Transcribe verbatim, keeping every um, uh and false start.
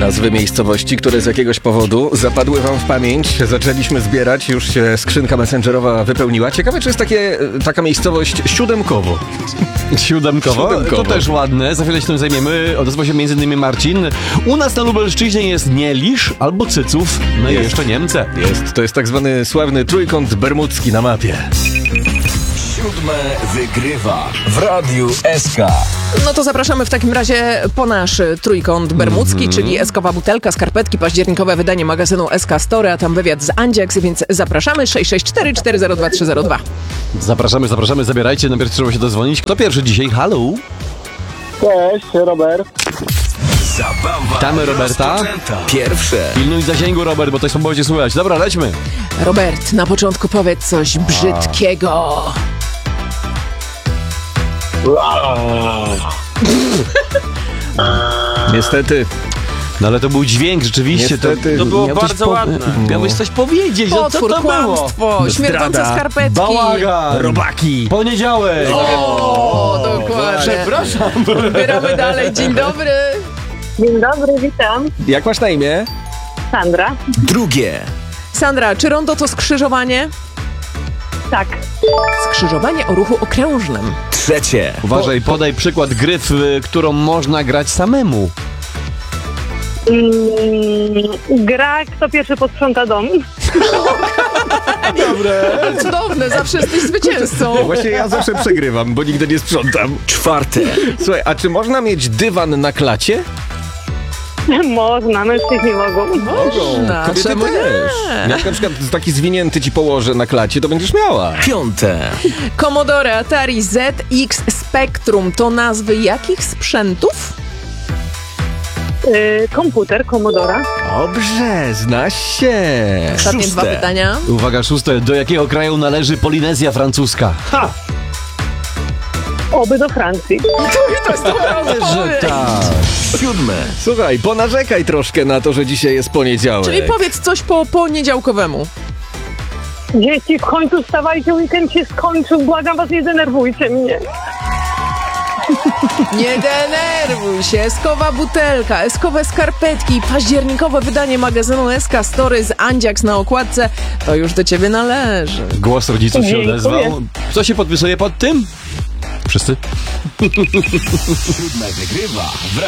nazwy miejscowości, które z jakiegoś powodu zapadły wam w pamięć. Zaczęliśmy zbierać, już się skrzynka messengerowa wypełniła. Ciekawe, czy jest takie, taka miejscowość Siódemkowo. Siódemkowo? Siódemkowo. To też ładne. Za chwilę się tym zajmiemy. Odezwał się między innymi Marcin. U nas na Lubelszczyźnie jest Nielisz albo Cyców. No Jest. i jeszcze Niemce. Jest, to jest tak zwany sławny trójkąt bermudzki na mapie. Siódme wygrywa w Radiu S K. No to zapraszamy w takim razie po nasz trójkąt bermudzki, mm-hmm. czyli Eskowa butelka, skarpetki, październikowe wydanie magazynu S K Story, a tam wywiad z Andziaks, więc zapraszamy sześć sześć cztery cztery zero dwa trzy zero dwa. Zapraszamy, zapraszamy, zabierajcie. Najpierw trzeba się dozwonić. Kto pierwszy dzisiaj? Halo? Cześć, Robert. Zabawa Witamy Roberta. rozpoczęta. Pierwsze. Pilnuj zasięgu, Robert, bo to słabo będzie słychać. Dobra, lećmy. Robert, na początku powiedz coś brzydkiego. Niestety. No ale to był dźwięk, rzeczywiście. Niestety. To, to było Miał coś bardzo po- ładne. No. Miałeś coś powiedzieć. No, co Potwór, to było? kłamstwo, śmierdzące Zdrada. skarpetki. Bałagan. Robaki. Poniedziałek. O, dokładnie. Przepraszam. Wybieramy dalej. Dzień dobry. Dzień dobry, witam. Jak masz na imię? Sandra. Drugie. Sandra, czy rondo to skrzyżowanie? Tak. Skrzyżowanie o ruchu okrężnym. Trzecie. Uważaj, podaj przykład gry, w którą można grać samemu. Mm, gra, kto pierwszy posprząta dom. Cudowne, zawsze jesteś zwycięzcą. Właśnie ja zawsze przegrywam, bo nigdy nie sprzątam. Czwarte. Słuchaj, a czy można mieć dywan na klacie? Można, mężczyźni mogą. Można. Kobiety Czemu też. nie? Jak na przykład taki zwinięty ci położę na klacie, to będziesz miała. Piąte. Commodore Atari Z X Spectrum to nazwy jakich sprzętów? Y, komputer, Commodora. Dobrze, znasz się. Ostatnie Szóste. dwa pytania. Uwaga, szóste. Do jakiego kraju należy Polinezja francuska? Ha! Oby do Francji. To jest dobra odpowiedź. tak. Siódme. Słuchaj, ponarzekaj troszkę na to, że dzisiaj jest poniedziałek. Czyli powiedz coś po poniedziałkowemu. Dzieci, w końcu wstawajcie, weekend się skończył. Błagam was, nie denerwujcie mnie. Nie denerwuj się. Eskowa butelka, eskowe skarpetki, październikowe wydanie magazynu S K Story z Andziaks na okładce. To już do ciebie należy. Głos rodziców się Dziękuję. odezwał. Kto się podpisuje pod tym? Wszyscy? Siódme wygrywa w